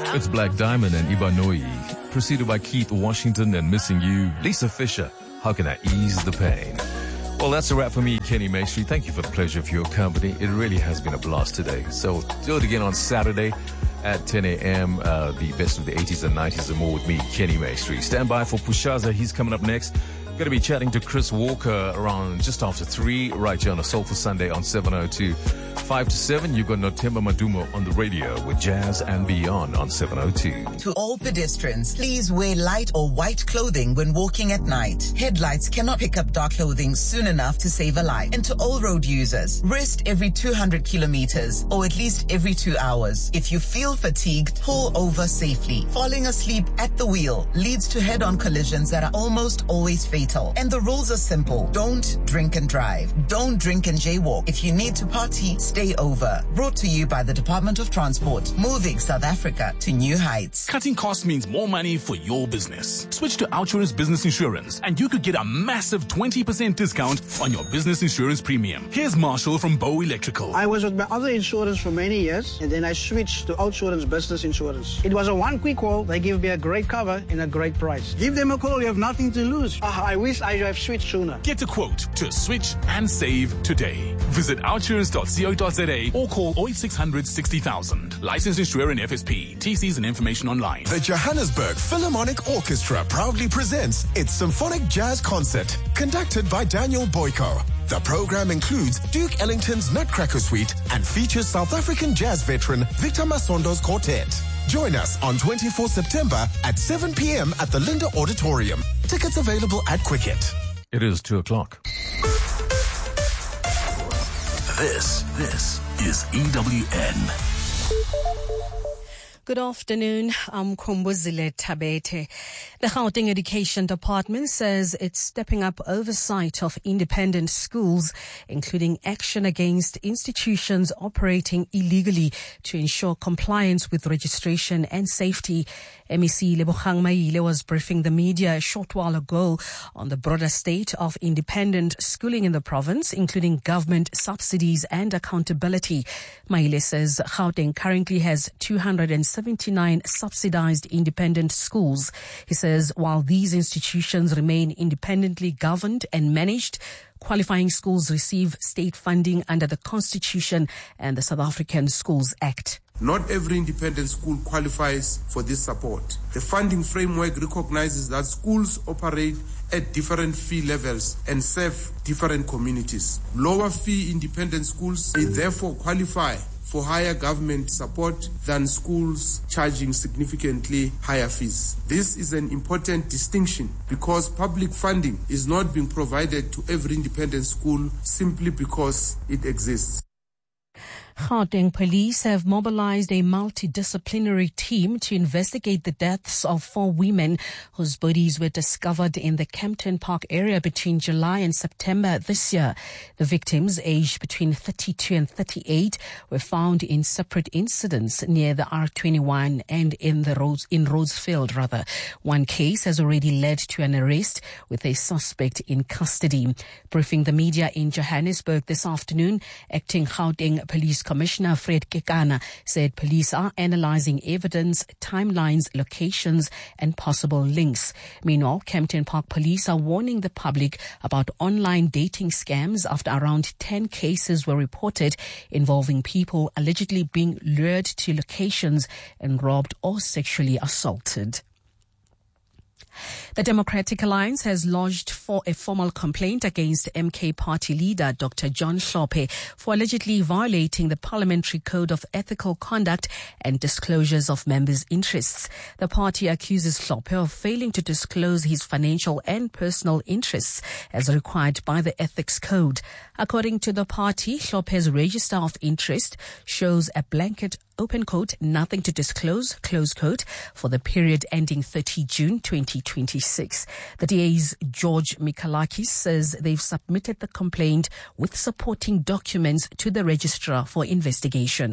It's Black Diamond and Ibanoi, preceded by Keith Washington and Missing You. Lisa Fisher, How Can I Ease the Pain? Well, that's a wrap for me, Kenny Maestri. Thank you for the pleasure of your company. It really has been a blast today. So do it again on Saturday at 10 a.m. The best of the 80s and 90s and more with me, Kenny Maestri. Stand by for Pushaza. He's coming up next. Going to be chatting to Chris Walker around just after 3 right here on a Soulful Sunday on 702. 5 to 7, you've got Notemba Madumo on the radio with Jazz and Beyond on 702. To all pedestrians, please wear light or white clothing when walking at night. Headlights cannot pick up dark clothing soon enough to save a life. And to all road users, rest every 200 kilometers or at least every 2 hours. If you feel fatigued, pull over safely. Falling asleep at the wheel leads to head-on collisions that are almost always fatal. And the rules are simple. Don't drink and drive. Don't drink and jaywalk. If you need to party, stay over. Brought to you by the Department of Transport, moving South Africa to new heights. Cutting costs means more money for your business. Switch to Outsurance Business Insurance and you could get a massive 20% discount on your business insurance premium. Here's Marshall from Bow Electrical. I was with my other insurance for many years and then I switched to Outsurance Business Insurance. It was a one quick call. They give me a great cover and a great price. Give them a call. You have nothing to lose. I wish I have switched sooner. Get a quote to switch and save today. Visit outsurance.co.za or call 0800 60,000. Licensed insurer in FSP. TCs and information online. The Johannesburg Philharmonic Orchestra proudly presents its Symphonic Jazz Concert, conducted by Daniel Boyko. The program includes Duke Ellington's Nutcracker Suite and features South African jazz veteran Victor Masondo's quartet. Join us on 24 September at 7 p.m. at the Linda Auditorium. Tickets available at Quicket. It is 2 o'clock. This is EWN. Good afternoon. I'm Kumbuzile Tabete. The Gauteng Education Department says it's stepping up oversight of independent schools, including action against institutions operating illegally to ensure compliance with registration and safety. MEC Lebogang Maile was briefing the media a short while ago on the broader state of independent schooling in the province, including government subsidies and accountability. Maile says Gauteng currently has 279 subsidized independent schools. He says while these institutions remain independently governed and managed, qualifying schools receive state funding under the Constitution and the South African Schools Act. Not every independent school qualifies for this support. The funding framework recognizes that schools operate at different fee levels and serve different communities. Lower fee independent schools may therefore qualify for higher government support than schools charging significantly higher fees. This is an important distinction because public funding is not being provided to every independent school simply because it exists. Gauteng police have mobilized a multidisciplinary team to investigate the deaths of 4 women whose bodies were discovered in the Kempton Park area between July and September this year. The victims, aged between 32 and 38, were found in separate incidents near the R21 and in Rhodesfield. One case has already led to an arrest with a suspect in custody. Briefing the media in Johannesburg this afternoon, acting Gauteng Police Commissioner Fred Kekana said police are analyzing evidence, timelines, locations, and possible links. Meanwhile, Kempton Park police are warning the public about online dating scams after around 10 cases were reported involving people allegedly being lured to locations and robbed or sexually assaulted. The Democratic Alliance has lodged a formal complaint against MK party leader Dr. John Hlophe for allegedly violating the Parliamentary Code of Ethical Conduct and disclosures of members' interests. The party accuses Hlophe of failing to disclose his financial and personal interests as required by the Ethics Code. According to the party, Hlophe's register of interest shows a blanket open quote, nothing to disclose, close quote, for the period ending 30 June 2026. The DA's George Mikalakis says they've submitted the complaint with supporting documents to the registrar for investigation.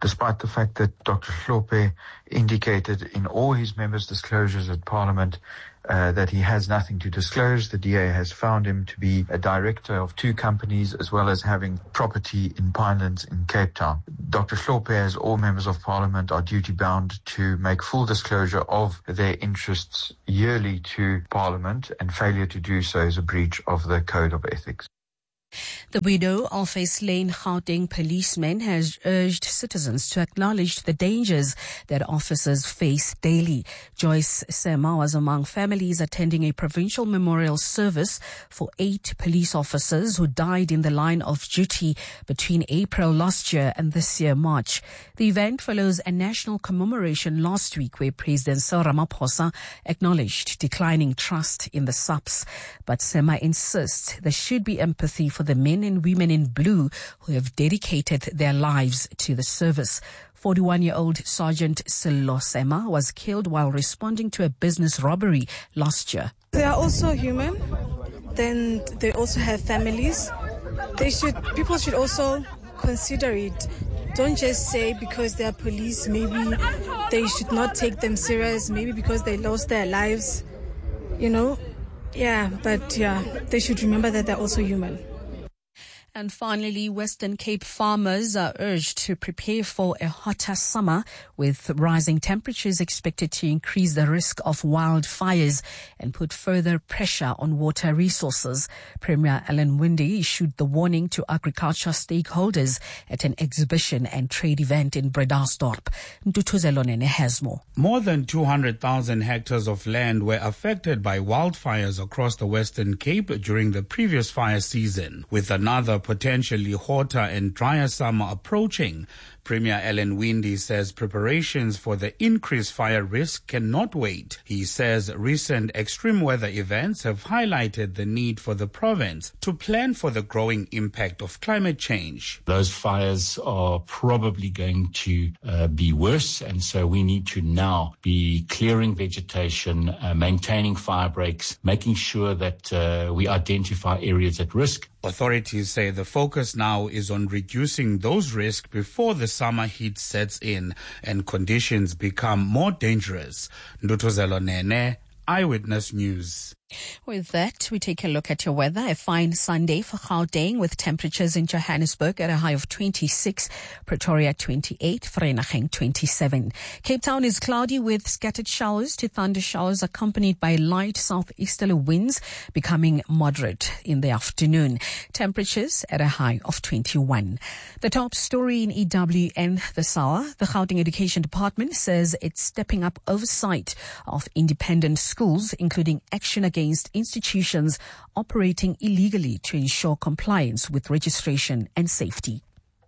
despite the fact that Dr. Hlophe indicated in all his members' disclosures at Parliament that he has nothing to disclose. The DA has found him to be a director of 2 companies as well as having property in Pinelands in Cape Town. Dr. Hlophe, as all members of Parliament, are duty-bound to make full disclosure of their interests yearly to Parliament, and failure to do so is a breach of the Code of Ethics. The widow of a slain Gauteng policeman has urged citizens to acknowledge the dangers that officers face daily. Joyce Sema was among families attending a provincial memorial service for 8 police officers who died in the line of duty between April last year and this year, March. The event follows a national commemoration last week where President Cyril Ramaphosa acknowledged declining trust in the SAPS. But Sema insists there should be empathy for the men and women in blue who have dedicated their lives to the service. 41-year-old Sergeant Sello Sema was killed while responding to a business robbery last year. They are also human. Then they also have families. People should also consider it. Don't just say because they are police, maybe they should not take them serious, maybe because they lost their lives, they should remember that they're also human. And finally, Western Cape farmers are urged to prepare for a hotter summer, with rising temperatures expected to increase the risk of wildfires and put further pressure on water resources. Premier Alan Winde issued the warning to agriculture stakeholders at an exhibition and trade event in Bredasdorp. Ntutuzelo Nene has more. More than 200,000 hectares of land were affected by wildfires across the Western Cape during the previous fire season, with another potentially hotter and drier summer approaching. Premier Alan Winde says preparations for the increased fire risk cannot wait. He says recent extreme weather events have highlighted the need for the province to plan for the growing impact of climate change. Those fires are probably going to be worse, and so we need to now be clearing vegetation, maintaining fire breaks, making sure that we identify areas at risk. Authorities say the focus now is on reducing those risks before the summer heat sets in and conditions become more dangerous. Ndutuzelo Nene, Eyewitness News. With that, we take a look at your weather. A fine Sunday for Gauteng with temperatures in Johannesburg at a high of 26, Pretoria 28, Vereeniging 27. Cape Town is cloudy with scattered showers to thunder showers accompanied by light southeasterly winds becoming moderate in the afternoon. Temperatures at a high of 21. The top story in EWN this hour, the Gauteng Education Department says it's stepping up oversight of independent schools, including action against institutions operating illegally to ensure compliance with registration and safety.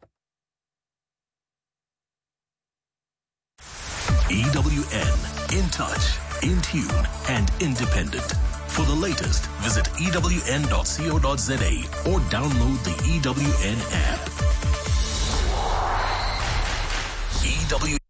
EWN, in touch, in tune, and independent. For the latest, visit ewn.co.za or download the EWN app.